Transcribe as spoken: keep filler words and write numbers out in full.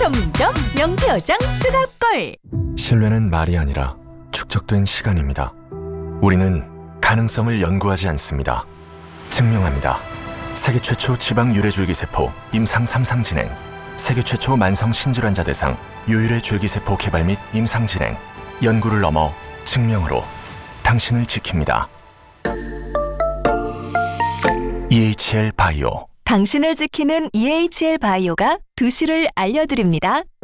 전문점 명태어장 추가골. 신뢰는 말이 아니라 축적된 시간입니다. 우리는 가능성을 연구하지 않습니다. 증명합니다. 세계 최초 지방 유래줄기세포 임상 삼 상 진행, 세계 최초 만성 신질환자 대상 유일의 줄기세포 개발 및 임상 진행, 연구를 넘어 증명으로 당신을 지킵니다. 이에이치엘 바이오. 당신을 지키는 이에이치엘 바이오가 두 시를 알려드립니다.